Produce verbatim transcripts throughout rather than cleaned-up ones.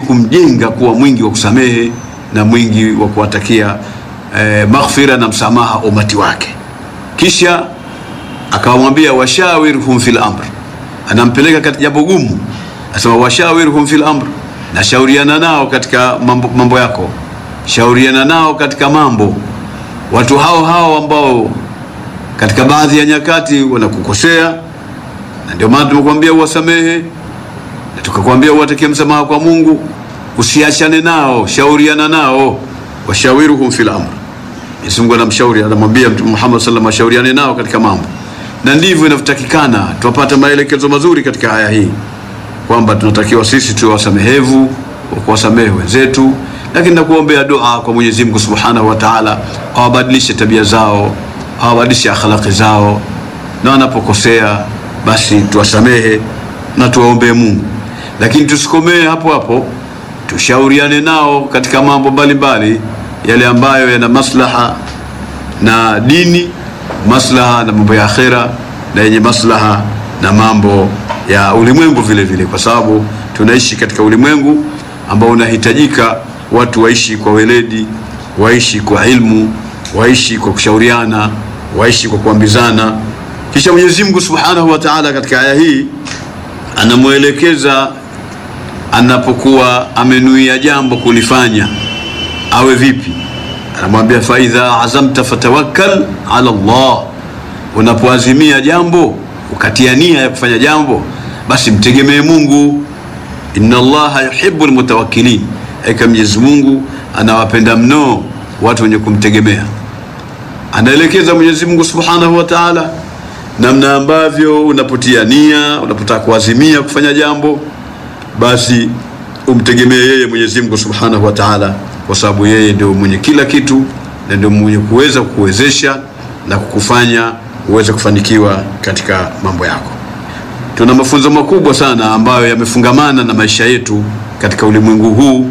kumjenga kuwa mwingi wa kusamehe na mwingi wa kuwatakia eh, maghfira na msamaha umati wake. Kisha akamwambia washawirhum fil amr, anampeleka katika jambo gumu, asema washawirhum fil amr, na shauriana nao katika mambo, mambo yako, shauriana nao katika mambo. Watu hao hao ambao katika baadhi ya nyakati wanakukosea, na ndio maana tumekuambia uwasamehe na tukakwambia uwatakie msamaha kwa Mungu, usiachane nao, shauriana nao. Washawiruhum fil amr, Mwenyezi Mungu anamshauri, anamwambia Mtume Muhammad sallallahu alaihi wasallam shauriane nao katika mambo. Na ndivyo inavyotakikana. Tupata maelekezo mazuri katika aya hii kwamba tunatakiwa sisi tuwe wasamehevu wa kuwasamehe wenzetu, lakini na kuombea dua kwa Mwenyezi Mungu Subhanahu wa Ta'ala awabadilishe tabia zao, awabadilishe akhlaqi zao, na wanapokosea basi tuwasamehe na tuwaombee Mungu. Lakini tusikomee hapo hapo, tushauriane nao katika mambo mbalimbali yale ambayo yana maslaha na dini, maslaha na mambo ya akhera, na yenye maslaha na mambo ya ulimwengu vile vile, kwa sababu tunaishi katika ulimwengu ambao unahitajika watu waishi kwa weledi, waishi kwa ilmu, waishi kwa kushauriana, waishi kwa kuambizana. Kisha Mwenyezi Mungu Subhanahu wa Ta'ala katika aya hii anamuelekeza anapokuwa amenuia jambo kulifanya awe vipi. Anamwambia fa idha azamta fatawakkal ala Allah, unapoazimia jambo ukatia nia ya kufanya jambo basi mtegemee Mungu. Inna Allaha yuhibbul mutawakkilin, eka Mwenyezi Mungu anawapenda mno watu wenye kumtegemea. Anaelekeza Mwenyezi Mungu Subhanahu wa Ta'ala namna ambavyo unapotia nia, unapotaka kuazimia kufanya jambo, basi umtegemee yeye Mwenyezi Mungu Subhanahu wa Ta'ala, kwa sababu yeye ndio mwenye kila kitu na ndio mwenye kuweza kukuwezesha na kukufanya uweze kufanikiwa katika mambo yako. Tuna mafunzo makubwa sana ambayo yamefungamana na maisha yetu katika ulimwengu huu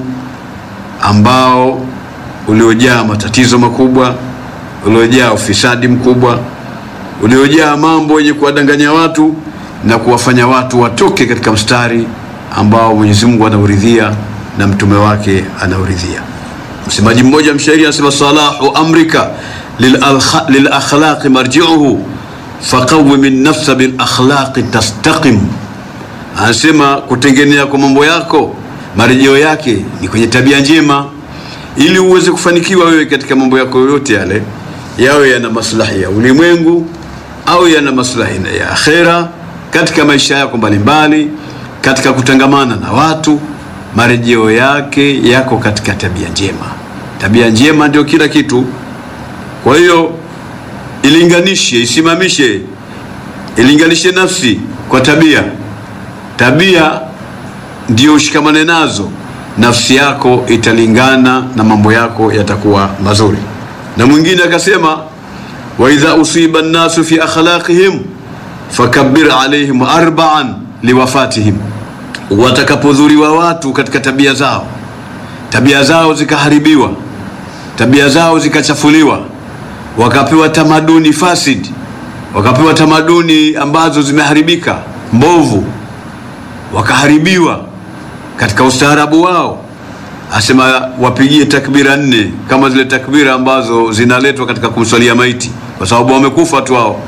ambao uliojaa matatizo makubwa, uliojaa ufisadi mkubwa, uliojaa mambo yenye kuwadanganya watu na kuwafanya watu watoke katika mstari ambao Mwenyezi Mungu anauridhia na mtume wake anauridhia. Msemaji mmoja mshairi anasema salahu amrika lil akhlaq marji'uhu faqawwim an-nafsa bil akhlaq tastaqim. Anasema kutengenea kwa mambo yako marejeo yake ni kwenye tabia njema, ili uweze kufanikiwa wewe katika mambo yako yote yale, yawe yana maslahi ya ulimwengu au yana maslahi ya akhera, katika maisha yako mbalimbali, katika kutangamana na watu, marejeo yake yako katika tabia njema. Tabia njema ndio kila kitu. Kwa hiyo ilinganishe, isimamishe, ilinganishe nafsi kwa tabia. Tabia ndio ushikamane nazo, nafsi yako italingana na mambo yako yatakuwa mazuri. Na mwingine akasema wa idha usiba an-nasu fi akhlaqihim fakabbir alaihim arba'an liwafatihim, watakapodhuriwa watu katika tabia zao, tabia zao zikaharibiwa, tabia zao zikachafuliwa, wakapewa tamaduni fasid, wakapewa tamaduni ambazo zimeharibika, mbovu, wakaharibiwa katika ustaarabu wao, asema wapigie takbira nne kama zile takbira ambazo zinaletwa katika kumswalia maiti, kwa sababu wamekufa tu wao.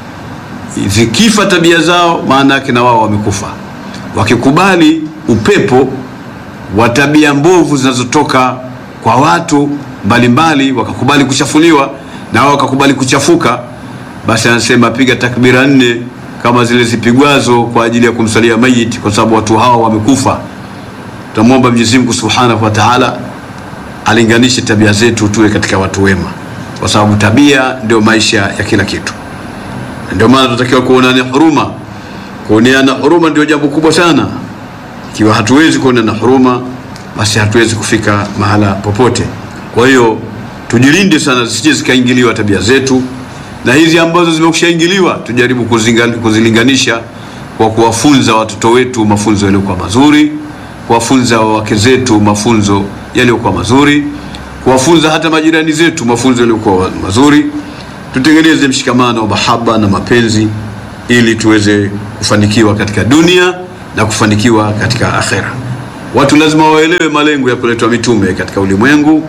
Zikifa tabia zao, maana yake na wao wamekufa. Wakikubali upepo wa tabia mbovu zinazotoka kwa watu mbalimbali, wakakubali kuchafuliwa na wao wakakubali kuchafuka, basi anasema piga takbira nne kama zile zipigwazo kwa ajili ya kumsalia maiti, kwa sababu watu hao wamekufa. Tunamuomba Mwenyezi Mungu Subhanahu wa Ta'ala alinganishe tabia zetu tuwe katika watu wema, kwa sababu tabia ndio maisha ya kila kitu. Ndio maana tunatakiwa kuonana huruma. Kuoneana huruma ndio jambo kubwa sana. Ikiwa hatuwezi kuonana huruma, basi hatuwezi kufika mahala popote. Kwa hiyo tujilinde sana zisije zikaingiliwa tabia zetu, na hizi ambazo zimekushaingiliwa tujaribu kuzilinganisha kwa kuwafunza watoto wetu mafunzo yaliyokuwa mazuri, kuwafunza wake zetu mafunzo yaliyokuwa mazuri, kuwafunza hata majirani zetu mafunzo yaliyokuwa mazuri. Tutengeneze mshikamano, mahaba na mapenzi, ili tuweze kufanikiwa katika dunia na kufanikiwa katika akhera. Watu lazima waelewe malengo ya kuletwa mitume katika ulimwengu.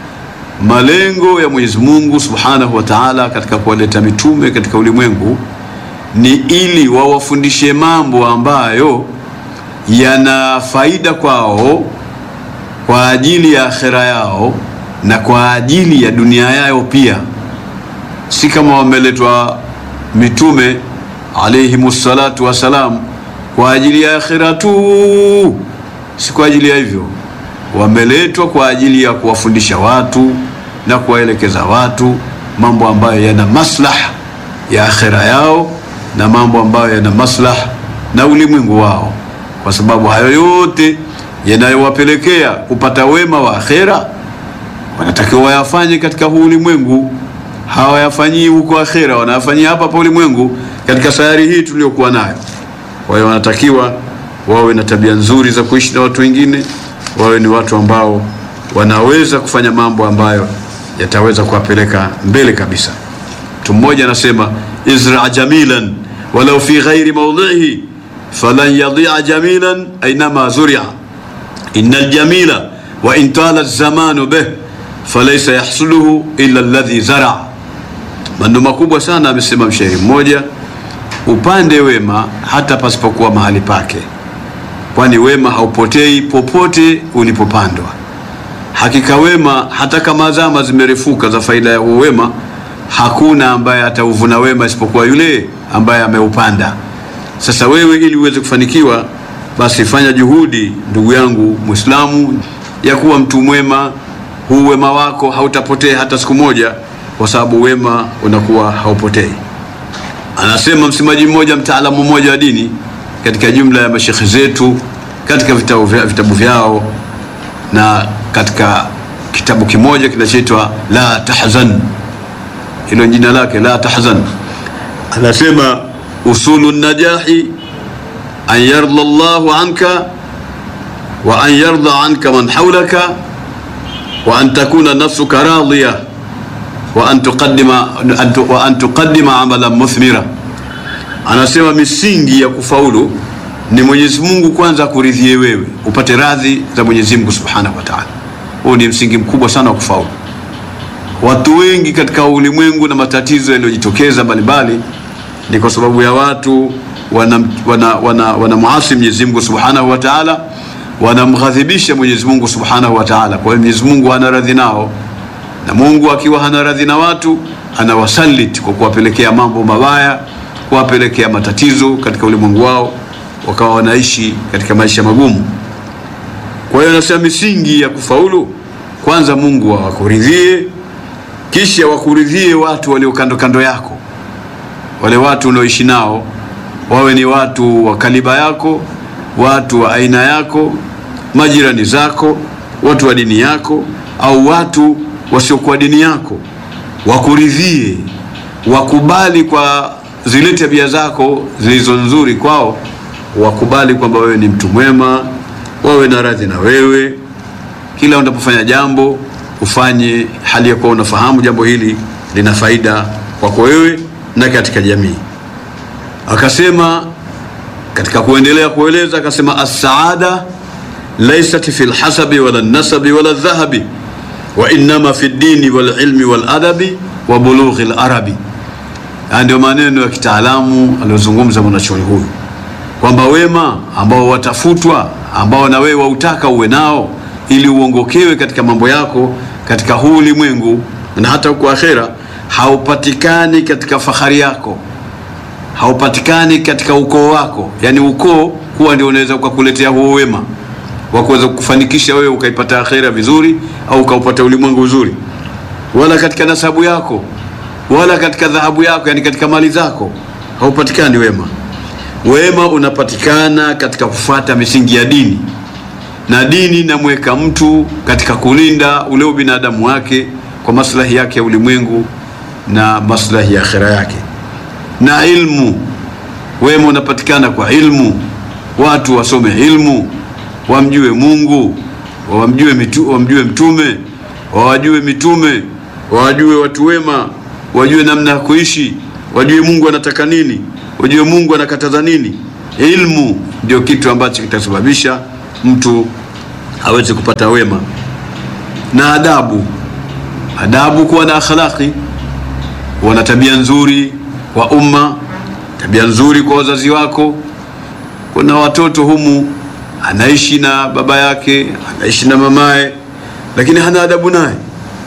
Malengo ya Mwenyezi Mungu Subhanahu wa Ta'ala katika kuwaleta mitume katika ulimwengu ni ili wawafundishe mambo ambayo yana faida kwao kwa ajili ya akhera yao na kwa ajili ya dunia yao pia. Si kama wameletwa mitume alayhimus salatu wasalam kwa ajili ya akhera tu, si kwa ajili ya hivyo. Wameletwa kwa ajili ya kuwafundisha watu na kuwaelekeza watu mambo ambayo yana maslaha ya akhera yao na mambo ambayo yana maslaha na ulimwengu wao, kwa sababu hayo yote yanayowapelekea kupata wema wa akhera wanatakiwa wayafanye katika huu ulimwengu. Hawayafanyii huko akhera, wanayafanyia hapa pa ulimwengu katika sayari hii tuliyokuwa nayo. Kwa hiyo wanatakiwa wawe na tabia nzuri za kuishi na watu wengine, wawe ni watu ambao wanaweza kufanya mambo ambayo yataweza kuwapeleka mbele kabisa. Mtu mmoja anasema, izra jamilan walau fi ghairi mawdhihi falan yadhi'a jamilan aynama zuri'a innal jamila wa in tala az-zamanu bih falaysa yahsuluhu illa alladhi zara'a. Maneno makubwa sana amesema mshairi mmoja, upande wema hata pasipokuwa mahali pake, kwani wema haupotei popote ulipopandwa. Hakika wema hata kama zama zimerefuka za faida ya wema, hakuna ambaye atauvuna wema isipokuwa yule ambaye ameupanda. Sasa wewe ili uweze kufanikiwa, basi fanya juhudi ndugu yangu Muislamu ya kuwa mtu mwema. Huu wema wako hautapotea hata siku moja, kwa sababu wema unakuwa haupotei. Anasema msemaji mmoja, mtaalamu mmoja wa dini katika jumla ya mashekhi zetu katika vitabu vyao, vitabu vyao na katika kitabu kimoja kinachoitwa La Tahzan, hilo jina lake La Tahzan, anasema usulu najahi an yarda Allahu anka wa an yarda anka man hawlaka wa an takuna nafsuka radhiya wa an tuqaddima wa an tuqaddima amalan muthmira. Anasema misingi ya kufaulu ni Mwenyezi Mungu kwanza kuridhie wewe, upate radhi za Mwenyezi Mungu Subhanahu wa Ta'ala. Huo ni msingi mkubwa sana wa kufaulu. Watu wengi katika ulimwengu na matatizo yanayojitokeza mbalimbali ni kwa sababu ya watu wana wana wana, wana muasi Mwenyezi Mungu Subhanahu wa Ta'ala, wanamghadhibisha Mwenyezi Mungu Subhanahu wa Ta'ala. Kwa hiyo Mwenyezi Mungu hana radhi nao, na Mungu akiwa hana radhi na watu anawasaliti kwa kuwapelekea mambo mabaya, kuwapelekea matatizo katika ulimwengu wao, wakawa wanaishi katika maisha magumu. Kwa hiyo nasema misingi ya kufaulu, kwanza Mungu awakuridhie, kisha wakuridhie watu walio kando kando yako. Wale watu unaoishi nao wawe ni watu wa kaliba yako, watu wa aina yako, majirani zako, watu wa dini yako au watu wasiokuwa dini yako. Wakuridhie, wakubali kwa zile tabia zako zilizo nzuri kwao, wakubali kwamba wewe ni mtu mwema, wawe na radhi na wewe. Kila unapofanya jambo ufanye hali ya kuwa unafahamu jambo hili lina faida kwako wewe na katika jamii. Akasema katika kuendelea kueleza, akasema as-saada laysat fil hasabi wala nasabi wala dhahabi wa inma fi dini wal ilmi wal adabi wa bulughi al arabi. Ndio maneno ya kitaalamu aliyozungumza mwanachuoni huyu, kwamba wema ambao watafutwa, ambao na wewe wautaka uwe nao ili uongokewe katika mambo yako katika huu ulimwengu na hata huko akhera, haupatikani katika fahari yako, haupatikani katika ukoo wako. Yani ukoo kuwa ndio unaweza kukuletea huo wema wa kuweza kufanikisha wewe ukaipata akhera vizuri au ukaupata ulimwengu vizuri, wala katika nasabu yako, wala katika dhahabu yako, yani katika mali zako haupatikani wema. Wema unapatikana katika kufuata misingi ya dini, na dini inamweka mtu katika kulinda ule binadamu wake kwa maslahi yake ya ulimwengu na maslahi ya akhera yake. Na ilmu, wema unapatikana kwa ilmu. Watu wasome ilmu, wamjue Mungu, wamjue mitu, wamjue mtume, wajue mitume, wajue watu wema, wajue namna ya kuishi, wajue Mungu anataka nini, wajue Mungu anakataza nini. Ilmu ndio kitu ambacho kitasababisha mtu aweze kupata wema na adabu. Adabu kuwa na akhlaqi, kuwa na tabia nzuri kwa umma, tabia nzuri kwa wazazi wako. Kuna watoto humu anaishi na baba yake, anaishi na mamaye, lakini hana adabu naye.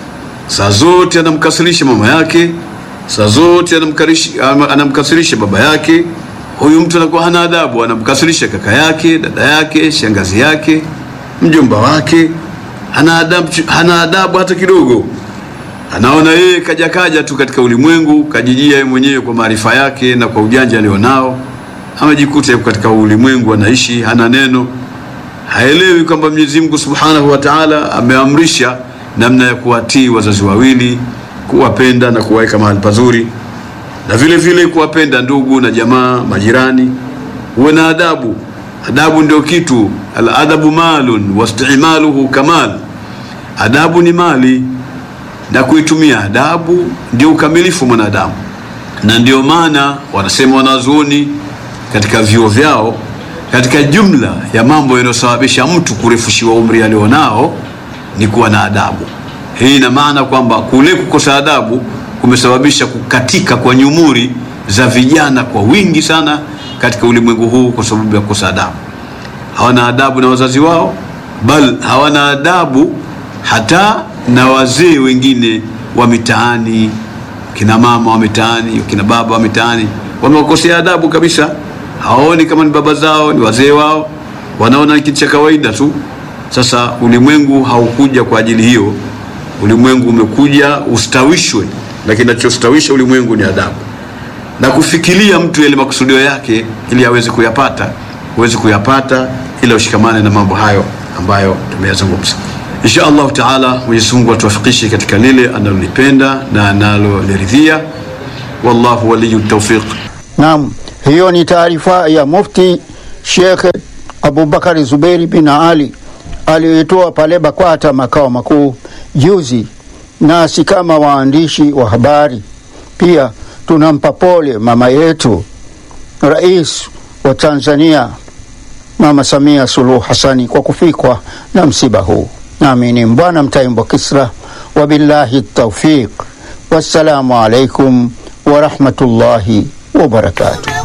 Saa zote anamkasirisha mama yake, saa zote anamkasirisha baba yake. Huyu mtu anakuwa hana adabu, anamkasirisha kaka yake, dada yake, shangazi yake, mjomba wake. Hana adabu, hana adabu hata kidogo. Anaona yeye kaja kaja tu katika ulimwengu, kajijia yeye mwenyewe kwa maarifa yake na kwa ujanja alionao. Amejikuta yuko katika ulimwengu anaishi, hana neno. Haelewi kwamba Mwenyezi Mungu Subhanahu wa Ta'ala ameamrisha namna ya kuwatii wazazi wawili, kuwapenda na kuwaweka mahali pazuri, na vile vile kuwapenda ndugu na jamaa, majirani. Uwe na adabu. Adabu ndio kitu. Al-adabu malun wasti'maluhu kamal. Adabu ni mali, na kuitumia adabu ndio ukamilifu mwanadamu. Na ndio maana wanasema wanazuoni katika vyuo vyao, katika jumla ya mambo yanayosababisha mtu kurefushiwa umri alionao ni kuwa na adabu. Hii ina maana kwamba kule kukosa adabu kumesababisha kukatika kwa nyumuri za vijana kwa wingi sana katika ulimwengu huu, kwa sababu ya kukosa adabu. Hawana adabu na wazazi wao, bal hawana adabu hata na wazee wengine wa mitaani, kina mama wa mitaani, kina baba wa mitaani. Wamewakosea adabu kabisa. Hawaoni kama ni baba zao, ni wazee wao, wanaona ni kitu cha kawaida tu. Sasa ulimwengu haukuja kwa ajili hiyo. Ulimwengu umekuja ustawishwe, lakini kinachostawisha ulimwengu ni adabu, na kufikiria mtu yale makusudio yake ili aweze kuyapata, uweze kuyapata ili ushikamane na mambo hayo ambayo tumeyazungumza. Insha Allah Taala Mwenyezi Mungu atuwafikishe katika lile analolipenda na analoliridhia. Wallahu waliyut tawfiq. Naam, hiyo ni taarifa ya Mufti Sheikh Abubakar Zuberi bin Ali aliyoitoa pale Bakwata makao makuu juzi. Nasi kama waandishi wa habari pia tunampa pole mama yetu Rais wa Tanzania Mama Samia Suluhu Hassani kwa kufikwa na msiba huu. Naamini Mbwana Mtaimbo Kisra, wabillahi tawfiq. Wassalamu alaikum wa rahmatullahi wa barakatuh.